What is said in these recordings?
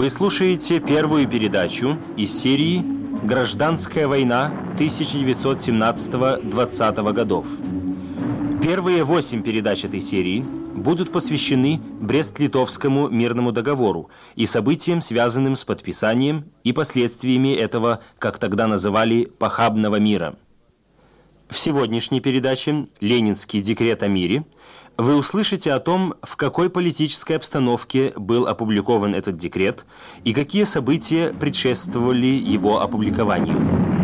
Вы слушаете первую передачу из серии «Гражданская война 1917-20 годов». Первые 8 передач этой серии будут посвящены Брест-Литовскому мирному договору и событиям, связанным с подписанием и последствиями этого, как тогда называли, похабного мира. В сегодняшней передаче «Ленинский декрет о мире» вы услышите о том, в какой политической обстановке был опубликован этот декрет и какие события предшествовали его опубликованию.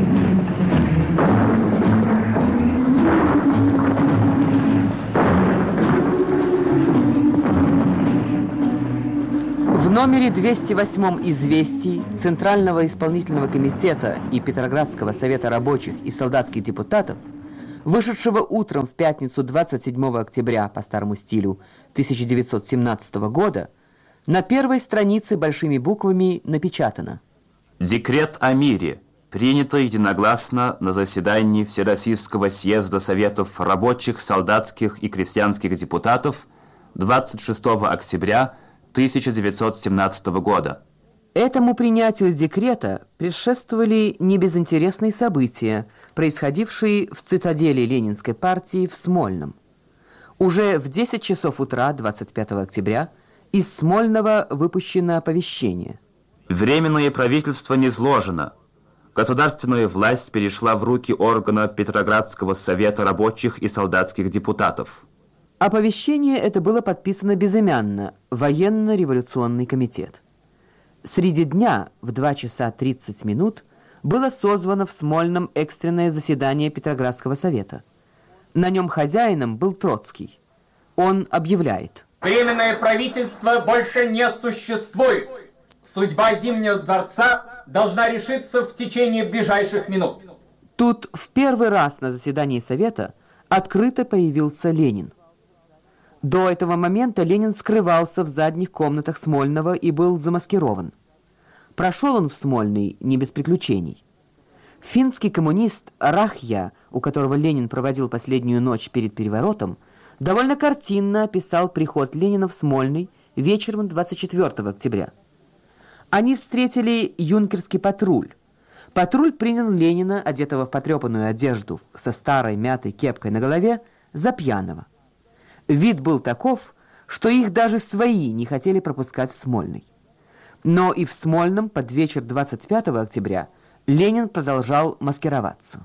В номере 208 «Известий» Центрального исполнительного комитета и Петроградского совета рабочих и солдатских депутатов, вышедшего утром в пятницу 27 октября по старому стилю 1917 года, на первой странице большими буквами напечатано: «Декрет о мире, принято единогласно на заседании Всероссийского съезда Советов рабочих, солдатских и крестьянских депутатов 26 октября 1917 года». Этому принятию декрета предшествовали небезынтересные события, происходившие в цитадели Ленинской партии в Смольном. Уже в 10 часов утра 25 октября из Смольного выпущено оповещение. Временное правительство низложено. Государственная власть перешла в руки органа Петроградского совета рабочих и солдатских депутатов. Оповещение это было подписано безымянно Военно-революционный комитет. Среди дня в 2 часа 30 минут было созвано в Смольном экстренное заседание Петроградского совета. На нем хозяином был Троцкий. Он объявляет: «Временное правительство больше не существует. Судьба Зимнего дворца должна решиться в течение ближайших минут». Тут в первый раз на заседании совета открыто появился Ленин. До этого момента Ленин скрывался в задних комнатах Смольного и был замаскирован. Прошел он в Смольный не без приключений. Финский коммунист Рахья, у которого Ленин проводил последнюю ночь перед переворотом, довольно картинно описал приход Ленина в Смольный вечером 24 октября. Они встретили юнкерский патруль. Патруль принял Ленина, одетого в потрепанную одежду со старой мятой кепкой на голове, за пьяного. Вид был таков, что их даже свои не хотели пропускать в Смольный. Но и в Смольном под вечер 25 октября Ленин продолжал маскироваться.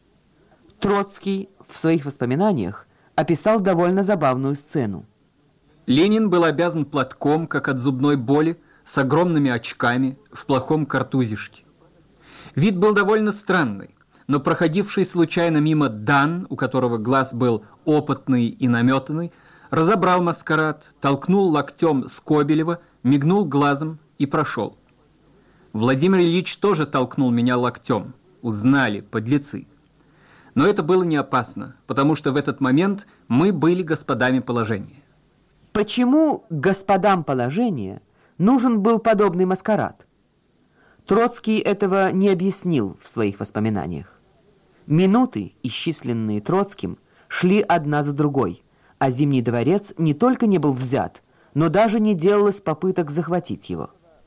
Троцкий в своих воспоминаниях описал довольно забавную сцену. Ленин был обязан платком, как от зубной боли, с огромными очками, в плохом картузишке. Вид был довольно странный, но проходивший случайно мимо Дан, у которого глаз был опытный и наметанный, разобрал маскарад, толкнул локтем Скобелева, мигнул глазом и прошел. Владимир Ильич тоже толкнул меня локтем. Узнали, подлецы. Но это было не опасно, потому что в этот момент мы были господами положения. Почему господам положения нужен был подобный маскарад? Троцкий этого не объяснил в своих воспоминаниях. Минуты, исчисленные Троцким, шли одна за другой, а Зимний дворец не только не был взят, но даже не делалось попыток захватить его.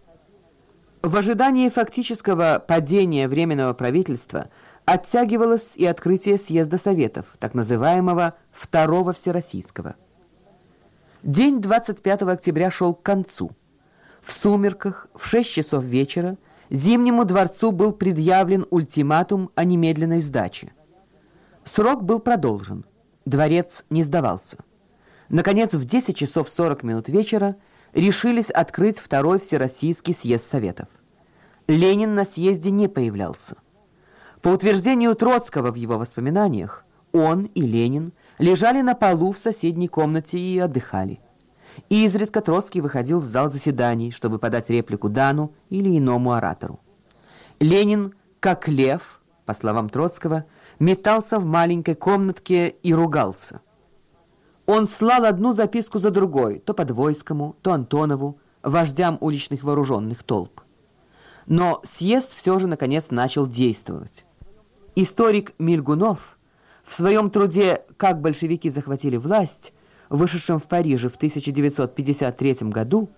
В ожидании фактического падения Временного правительства оттягивалось и открытие съезда Советов, так называемого Второго Всероссийского. День 25 октября шел к концу. В сумерках, в 6 часов вечера, Зимнему дворцу был предъявлен ультиматум о немедленной сдаче. Срок был продолжен. Дворец не сдавался. Наконец, в 10 часов 40 минут вечера решились открыть Второй Всероссийский съезд Советов. Ленин на съезде не появлялся. По утверждению Троцкого в его воспоминаниях, он и Ленин лежали на полу в соседней комнате и отдыхали. Изредка Троцкий выходил в зал заседаний, чтобы подать реплику Дану или иному оратору. Ленин, как лев, по словам Троцкого, метался в маленькой комнатке и ругался. Он слал одну записку за другой, то Подвойскому, то Антонову, вождям уличных вооруженных толп. Но съезд все же, наконец, начал действовать. Историк Мильгунов в своем труде «Как большевики захватили власть», вышедшем в Париже в 1953 году,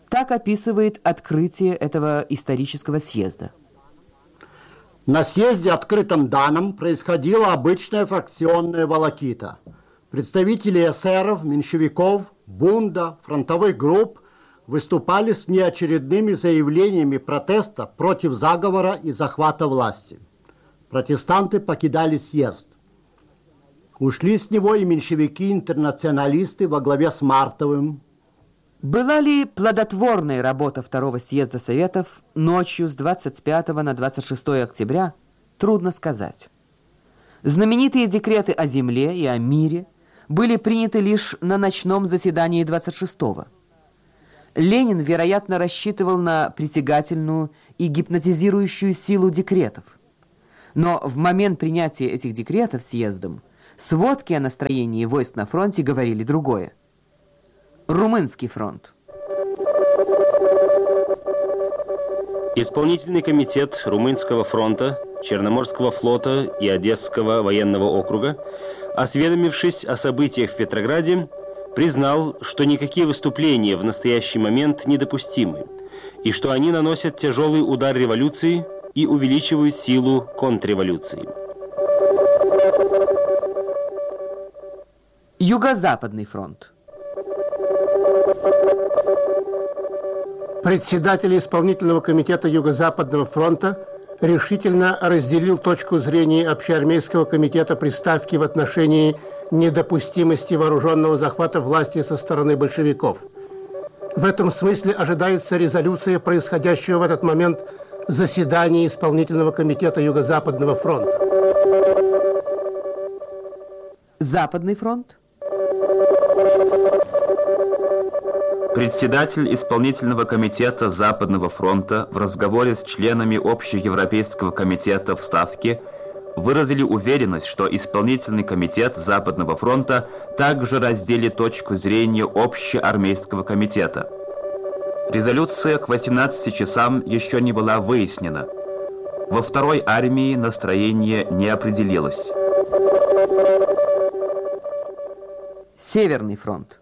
Так описывает открытие этого исторического съезда. На съезде, открытом данным, происходила обычная фракционная волокита. Представители эсеров, меньшевиков, бунда, фронтовых групп выступали с внеочередными заявлениями протеста против заговора и захвата власти. Протестанты покидали съезд. Ушли с него и меньшевики-интернационалисты во главе с Мартовым. Была ли плодотворной работа Второго съезда Советов ночью с 25 на 26 октября, трудно сказать. Знаменитые декреты о земле и о мире были приняты лишь на ночном заседании 26-го. Ленин, вероятно, рассчитывал на притягательную и гипнотизирующую силу декретов. Но в момент принятия этих декретов съездом сводки о настроении войск на фронте говорили другое. Румынский фронт. Исполнительный комитет Румынского фронта, Черноморского флота и Одесского военного округа, осведомившись о событиях в Петрограде, признал, что никакие выступления в настоящий момент недопустимы, и что они наносят тяжелый удар революции и увеличивают силу контрреволюции. Юго-Западный фронт. Председатель исполнительного комитета Юго-Западного фронта решительно разделил точку зрения общеармейского комитета при Ставке в отношении недопустимости вооруженного захвата власти со стороны большевиков. В этом смысле ожидается резолюция происходящего в этот момент заседания исполнительного комитета Юго-Западного фронта. Западный фронт. Председатель исполнительного комитета Западного фронта в разговоре с членами Общеевропейского комитета в Ставке выразили уверенность, что исполнительный комитет Западного фронта также разделит точку зрения Общеармейского комитета. Резолюция к 18 часам еще не была выяснена. Во второй армии настроение не определилось. Северный фронт.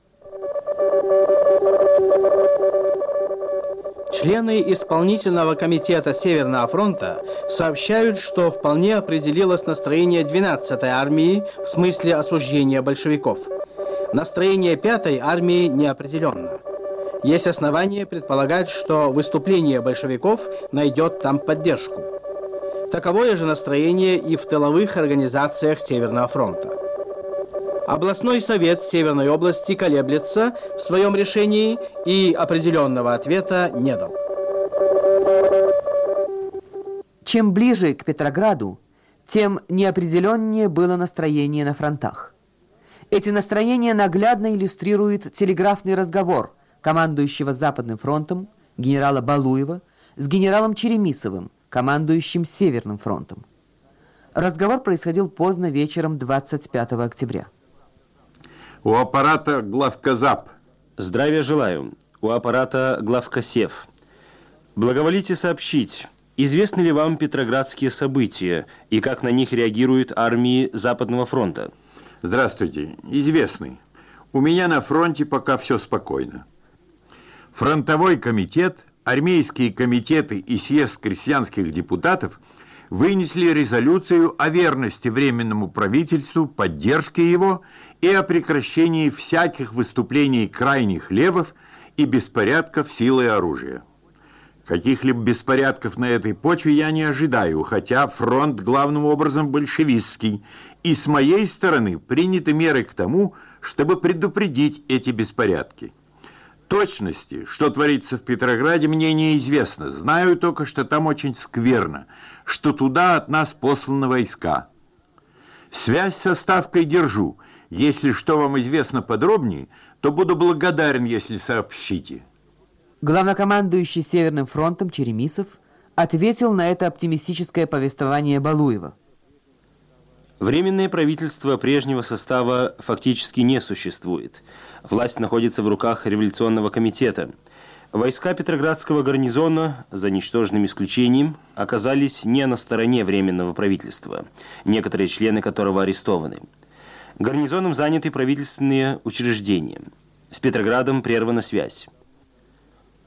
Члены исполнительного комитета Северного фронта сообщают, что вполне определилось настроение 12-й армии в смысле осуждения большевиков. Настроение 5-й армии не определенно. Есть основания предполагать, что выступление большевиков найдет там поддержку. Таковое же настроение и в тыловых организациях Северного фронта. Областной совет Северной области колеблется в своем решении и определенного ответа не дал. Чем ближе к Петрограду, тем неопределеннее было настроение на фронтах. Эти настроения наглядно иллюстрирует телеграфный разговор командующего Западным фронтом генерала Балуева с генералом Черемисовым, командующим Северным фронтом. Разговор происходил поздно вечером 25 октября. У аппарата главказап. Здравия желаю. У аппарата главкосев. Благоволите сообщить, известны ли вам петроградские события и как на них реагируют армии Западного фронта? Здравствуйте. Известны. У меня на фронте пока все спокойно. Фронтовой комитет, армейские комитеты и съезд крестьянских депутатов вынесли резолюцию о верности Временному правительству, поддержке его и о прекращении всяких выступлений крайних левых и беспорядков силой оружия. Каких-либо беспорядков на этой почве я не ожидаю, хотя фронт главным образом большевистский, и с моей стороны приняты меры к тому, чтобы предупредить эти беспорядки. Точности, что творится в Петрограде, мне неизвестно. Знаю только, что там очень скверно, что туда от нас посланы войска. Связь со Ставкой держу. Если что вам известно подробнее, то буду благодарен, если сообщите. Главнокомандующий Северным фронтом Черемисов ответил на это оптимистическое повествование Балуева. Временное правительство прежнего состава фактически не существует. Власть находится в руках революционного комитета. Войска Петроградского гарнизона, за ничтожным исключением, оказались не на стороне Временного правительства, некоторые члены которого арестованы. Гарнизоном заняты правительственные учреждения. С Петроградом прервана связь.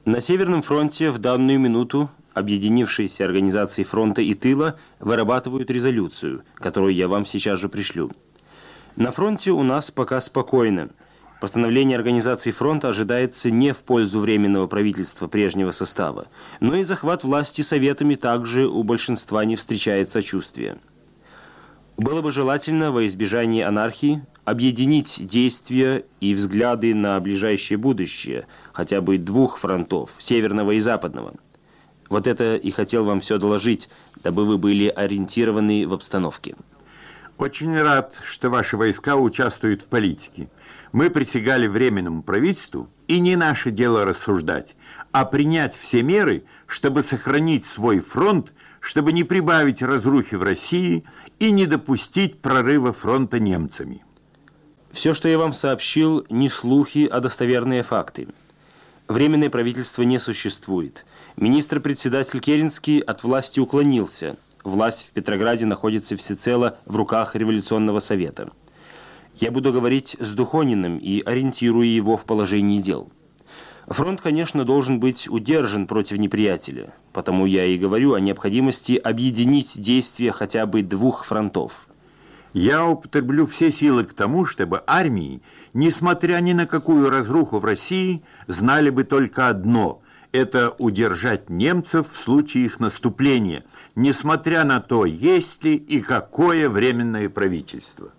На Северном фронте в данную минуту объединившиеся организации фронта и тыла вырабатывают резолюцию, которую я вам сейчас же пришлю. На фронте у нас пока спокойно. Постановление организации фронта ожидается не в пользу Временного правительства прежнего состава, но и захват власти советами также у большинства не встречает сочувствия. Было бы желательно во избежание анархии объединить действия и взгляды на ближайшее будущее, хотя бы двух фронтов, северного и западного. Вот это и хотел вам все доложить, дабы вы были ориентированы в обстановке. Очень рад, что ваши войска участвуют в политике. Мы присягали Временному правительству, и не наше дело рассуждать, а принять все меры, чтобы сохранить свой фронт, чтобы не прибавить разрухи в России и не допустить прорыва фронта немцами. Все, что я вам сообщил, не слухи, а достоверные факты. Временное правительство не существует. Министр-председатель Керенский от власти уклонился. Власть в Петрограде находится всецело в руках Революционного совета. Я буду говорить с Духониным и ориентирую его в положении дел. Фронт, конечно, должен быть удержан против неприятеля, потому я и говорю о необходимости объединить действия хотя бы двух фронтов. Я употреблю все силы к тому, чтобы армии, несмотря ни на какую разруху в России, знали бы только одно – это удержать немцев в случае их наступления, несмотря на то, есть ли и какое временное правительство.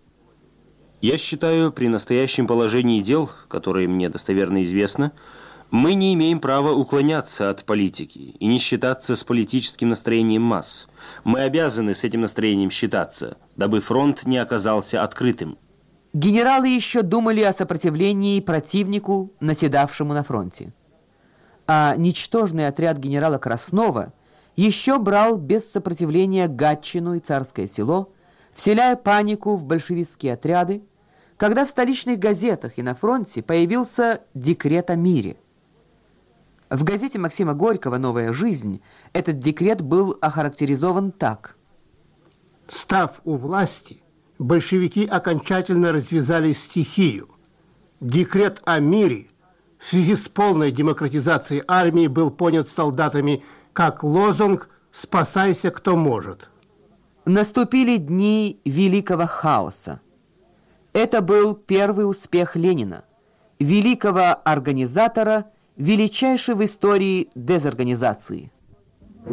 Я считаю, при настоящем положении дел, которое мне достоверно известно, мы не имеем права уклоняться от политики и не считаться с политическим настроением масс. Мы обязаны с этим настроением считаться, дабы фронт не оказался открытым. Генералы еще думали о сопротивлении противнику, наседавшему на фронте. А ничтожный отряд генерала Краснова еще брал без сопротивления Гатчину и Царское Село, вселяя панику в большевистские отряды, когда в столичных газетах и на фронте появился декрет о мире. В газете Максима Горького «Новая жизнь» этот декрет был охарактеризован так. Став у власти, большевики окончательно развязали стихию. Декрет о мире в связи с полной демократизацией армии был понят солдатами как лозунг «Спасайся, кто может». Наступили дни великого хаоса. Это был первый успех Ленина, великого организатора величайшей в истории дезорганизации.